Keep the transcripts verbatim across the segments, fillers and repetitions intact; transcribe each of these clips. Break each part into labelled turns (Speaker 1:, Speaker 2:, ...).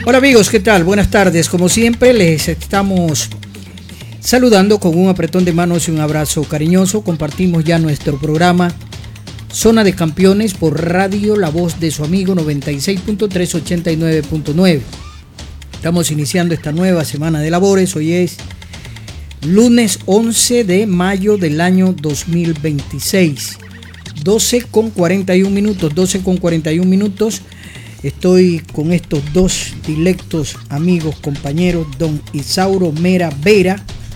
Speaker 1: Hola amigos, ¿qué tal? Buenas tardes. Como siempre, les estamos saludando con un apretón de manos y un abrazo cariñoso. Compartimos ya nuestro programa Zona de Campeones por Radio La Voz de su amigo noventa y seis punto tres, ochenta y nueve punto nueve. Estamos iniciando esta nueva semana de labores. Hoy es lunes once de mayo del año dos mil veintiséis. doce con cuarenta y un minutos. doce con cuarenta y un minutos. Estoy con estos dos dilectos amigos, compañeros, don Isauro Mera Vera,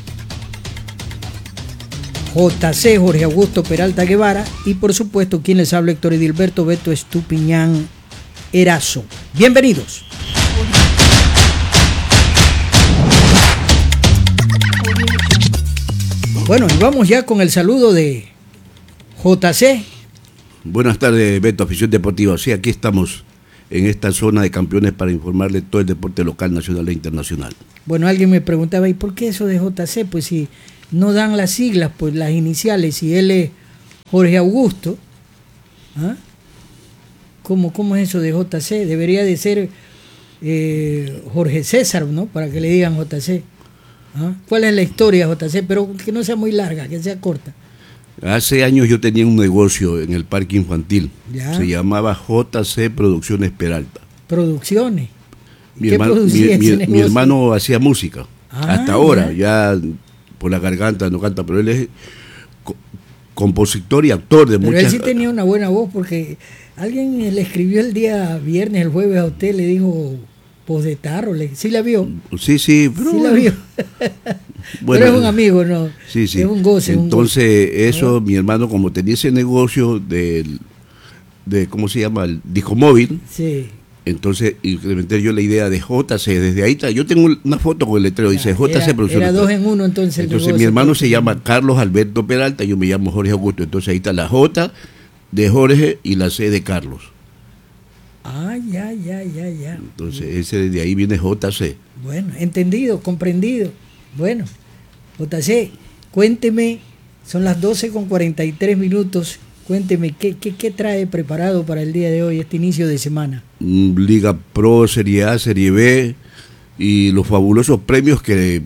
Speaker 1: J C Jorge Augusto Peralta Guevara y por supuesto quien les habla, Héctor Edilberto Beto Estupiñán Erazo. Bienvenidos. Bueno, y vamos ya con el saludo de J C.
Speaker 2: Buenas tardes, Beto, afición deportiva. Sí, aquí estamos en esta zona de campeones para informarle todo el deporte local, nacional e internacional.
Speaker 1: Bueno, alguien me preguntaba, ¿y por qué eso de J C? Pues si no dan las siglas, pues las iniciales, si él es Jorge Augusto, ¿ah? ¿Cómo, ¿Cómo es eso de J C? Debería de ser eh, Jorge César, ¿no? Para que le digan J C. ¿Ah? ¿Cuál es la historia de J C? Pero que no sea muy larga, que sea corta.
Speaker 2: Hace años yo tenía un negocio en el parque infantil.
Speaker 1: ¿Ya?
Speaker 2: Se llamaba J C Producciones Peralta.
Speaker 1: ¿Producciones?
Speaker 2: Mi,
Speaker 1: ¿Qué
Speaker 2: hermano,
Speaker 1: producía
Speaker 2: mi,
Speaker 1: ese
Speaker 2: mi, mi
Speaker 1: negocio?
Speaker 2: hermano hacía música.
Speaker 1: Ah,
Speaker 2: hasta ahora, ya. ya por la garganta no canta, pero él es co compositor y actor de
Speaker 1: pero
Speaker 2: muchas...
Speaker 1: él sí tenía una buena voz, porque alguien le escribió el día viernes, el jueves a usted, le dijo voz de tarro, le, ¿sí la vio?
Speaker 2: Sí, sí, pero...
Speaker 1: Sí la vio.
Speaker 2: Bueno,
Speaker 1: pero es un amigo, ¿no?
Speaker 2: Sí, sí.
Speaker 1: Es un goce.
Speaker 2: Entonces,
Speaker 1: un goce.
Speaker 2: eso, mi hermano, como tenía ese negocio de, de ¿cómo se llama? El disco móvil.
Speaker 1: Sí.
Speaker 2: Entonces, implementé yo la idea de J C. Desde ahí, yo tengo una foto con el letrero, dice
Speaker 1: Ya,
Speaker 2: J C
Speaker 1: era,
Speaker 2: Producciones.
Speaker 1: Era dos en uno, entonces.
Speaker 2: Entonces, mi hermano se llama Carlos Alberto Peralta, yo me llamo Jorge Augusto. Entonces, ahí está la J de Jorge y la C de Carlos.
Speaker 1: Ah, ya, ya, ya, ya.
Speaker 2: Entonces, ese de ahí viene J C.
Speaker 1: Bueno, entendido, comprendido. Bueno, J C, cuénteme, son las doce con cuarenta y tres minutos. Cuénteme, ¿qué, qué, ¿qué trae preparado para el día de hoy, este inicio de semana?
Speaker 2: Liga Pro, Serie A, Serie B y los fabulosos premios que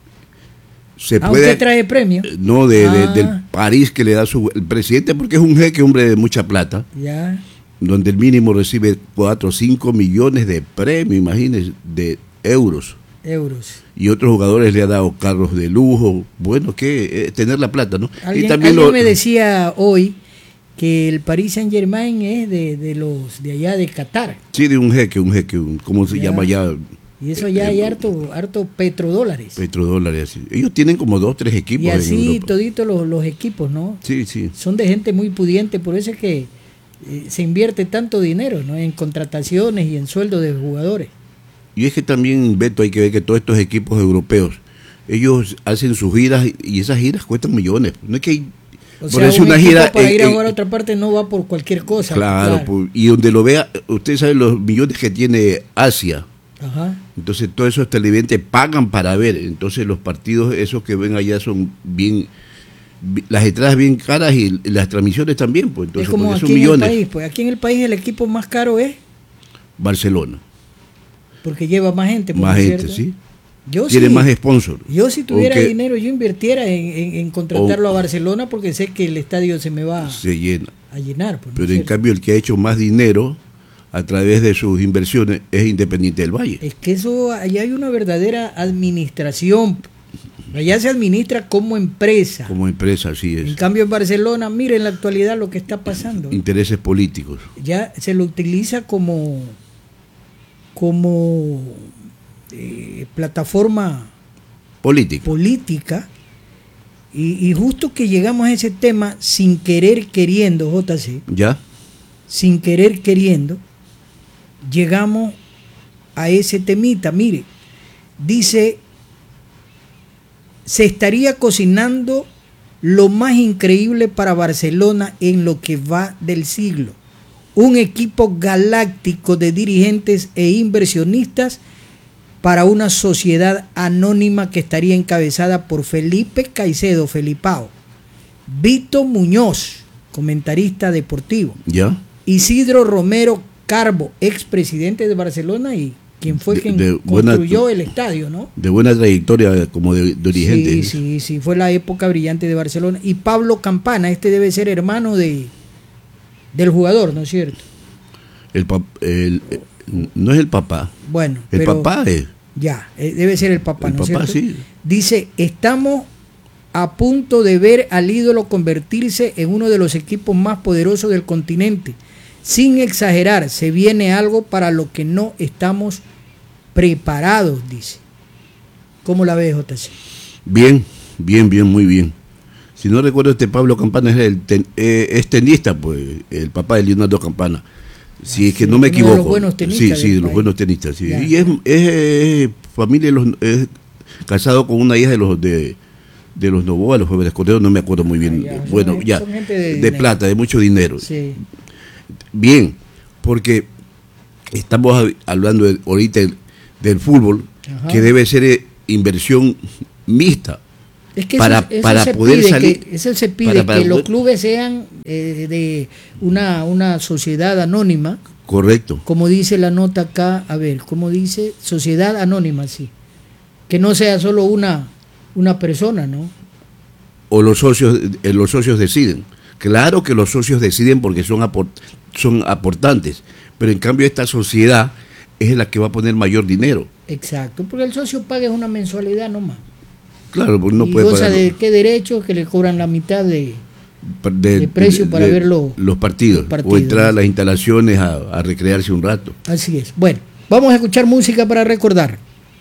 Speaker 2: se
Speaker 1: ¿Ah,
Speaker 2: puede...
Speaker 1: usted trae premio?
Speaker 2: No, de,
Speaker 1: ah.
Speaker 2: de, del París que le da su, el presidente, porque es un jeque, hombre de mucha plata.
Speaker 1: Ya.
Speaker 2: Donde el mínimo recibe cuatro o cinco millones de premios, imagínense, de euros.
Speaker 1: Euros.
Speaker 2: Y otros jugadores le ha dado carros de lujo. Bueno, que eh, tener la plata, ¿no?
Speaker 1: Alguien,
Speaker 2: y también
Speaker 1: alguien
Speaker 2: lo,
Speaker 1: me decía hoy que el Paris Saint Germain es de, de los de allá de Qatar.
Speaker 2: Sí, de un jeque, un jeque, un, ¿cómo se
Speaker 1: ya.
Speaker 2: llama ya?
Speaker 1: Y eso ya eh, hay harto, harto petrodólares.
Speaker 2: Petrodólares, sí. Ellos tienen como dos, tres equipos.
Speaker 1: Y así
Speaker 2: en
Speaker 1: toditos los, los equipos, ¿no?
Speaker 2: Sí, sí.
Speaker 1: Son de gente muy pudiente, por eso es que eh, se invierte tanto dinero, ¿no? En contrataciones y en sueldos de jugadores.
Speaker 2: Y es que también, Beto, hay que ver que todos estos equipos europeos, ellos hacen sus giras y esas giras cuestan millones. No es que hay,
Speaker 1: o sea, un una gira para en, ir a jugar en, a otra parte no va por cualquier cosa.
Speaker 2: Claro, claro. Por, y donde lo vea, usted sabe los millones que tiene Asia.
Speaker 1: Ajá.
Speaker 2: Entonces todos esos televidentes pagan para ver. Entonces los partidos esos que ven allá son bien, las entradas bien caras y las transmisiones también. Pues entonces
Speaker 1: es como aquí
Speaker 2: son
Speaker 1: en
Speaker 2: millones.
Speaker 1: el país. Pues aquí en el país el equipo más caro es
Speaker 2: Barcelona.
Speaker 1: Porque lleva más gente.
Speaker 2: Más gente,
Speaker 1: cierto.
Speaker 2: sí.
Speaker 1: Yo
Speaker 2: Tiene
Speaker 1: sí,
Speaker 2: más sponsor.
Speaker 1: Yo si tuviera
Speaker 2: que,
Speaker 1: dinero, yo invirtiera en, en, en contratarlo o, a Barcelona porque sé que el estadio se me va
Speaker 2: se llena.
Speaker 1: a llenar. Pues,
Speaker 2: Pero
Speaker 1: ¿no
Speaker 2: en
Speaker 1: cierto?
Speaker 2: cambio el que ha hecho más dinero a través de sus inversiones es Independiente del Valle.
Speaker 1: Es que eso, allá hay una verdadera administración. Allá se administra como empresa.
Speaker 2: Como empresa, así es.
Speaker 1: En cambio en Barcelona, mire en la actualidad lo que está pasando.
Speaker 2: Intereses políticos.
Speaker 1: Ya se lo utiliza como como eh, plataforma
Speaker 2: política.
Speaker 1: política y, y justo que llegamos a ese tema sin querer queriendo, J C.
Speaker 2: ¿Ya?
Speaker 1: Sin querer queriendo, llegamos a ese temita. Mire, dice, se estaría cocinando lo más increíble para Barcelona en lo que va del siglo. Un equipo galáctico de dirigentes e inversionistas para una sociedad anónima que estaría encabezada por Felipe Caicedo, Felipao, Vito Muñoz, comentarista deportivo,
Speaker 2: ¿Ya?
Speaker 1: Isidro Romero Carbo, expresidente de Barcelona y quien fue
Speaker 2: de,
Speaker 1: quien
Speaker 2: de
Speaker 1: construyó
Speaker 2: buena,
Speaker 1: el estadio, ¿no?
Speaker 2: De buena trayectoria como de, de dirigente.
Speaker 1: Sí, sí, sí, fue la época brillante de Barcelona. Y Pablo Campana, este debe ser hermano de del jugador, ¿no es cierto?
Speaker 2: El, el, el no es el papá.
Speaker 1: Bueno,
Speaker 2: el
Speaker 1: pero,
Speaker 2: papá es.
Speaker 1: Ya, debe ser el papá,
Speaker 2: el
Speaker 1: ¿no es
Speaker 2: papá,
Speaker 1: cierto?
Speaker 2: Sí.
Speaker 1: Dice, estamos a punto de ver al ídolo convertirse en uno de los equipos más poderosos del continente. Sin exagerar, se viene algo para lo que no estamos preparados, dice. ¿Cómo la ves, J C?
Speaker 2: Bien, bien, bien, muy bien. Si no recuerdo, este Pablo Campana es, el ten, eh, es tenista, pues, el papá de Leonardo Campana. Si ah, es que sí, no me equivoco. De
Speaker 1: los buenos tenistas.
Speaker 2: Sí, sí, de los buenos tenistas. Sí. Y es, es, es familia, los, es casado con una hija de los de, de los Novoa, los jóvenes corderos, no me acuerdo muy bien. Ah, ya, bueno, son, ya, son gente de, de plata, de mucho dinero.
Speaker 1: Sí.
Speaker 2: Bien, porque estamos hablando de, ahorita del, del fútbol, ajá, que debe ser eh, inversión mixta.
Speaker 1: Es que
Speaker 2: para,
Speaker 1: eso, eso
Speaker 2: para
Speaker 1: se
Speaker 2: poder
Speaker 1: pide
Speaker 2: salir.
Speaker 1: Que, eso se pide para, para que poder, los clubes sean eh, de una, una sociedad anónima.
Speaker 2: Correcto.
Speaker 1: Como dice la nota acá, a ver, ¿cómo dice? Sociedad anónima, sí. Que no sea solo una, una persona, ¿no?
Speaker 2: O los socios, eh, los socios deciden. Claro que los socios deciden porque son, aport, son aportantes, pero en cambio esta sociedad es la que va a poner mayor dinero.
Speaker 1: Exacto, porque el socio paga una mensualidad nomás.
Speaker 2: Claro, porque no
Speaker 1: y
Speaker 2: puede
Speaker 1: goza
Speaker 2: pagar.
Speaker 1: ¿De qué derechos? Que le cobran la mitad de, de, de precio
Speaker 2: de,
Speaker 1: para
Speaker 2: de,
Speaker 1: ver los,
Speaker 2: los, partidos, los partidos, o entrar a las instalaciones a, a recrearse un rato.
Speaker 1: Así es. Bueno, vamos a escuchar música para recordar.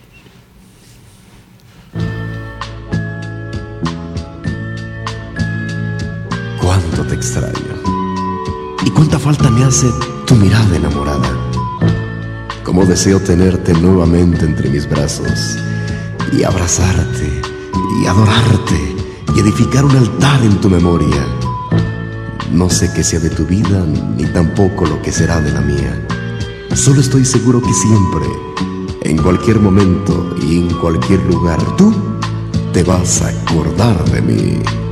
Speaker 3: Cuánto te extraño y cuánta falta me hace tu mirada enamorada. Cómo deseo tenerte nuevamente entre mis brazos y abrazarte y adorarte y edificar un altar en tu memoria. No sé qué sea de tu vida ni tampoco lo que será de la mía. Solo estoy seguro que siempre, en cualquier momento y en cualquier lugar, tú te vas a acordar de mí.